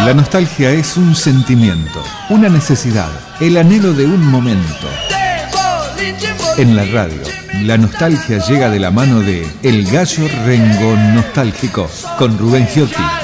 La nostalgia es un sentimiento, una necesidad, el anhelo de un momento. En la radio, la nostalgia llega de la mano de El Gallo Rengo Nostálgico, con Rubén Giotti.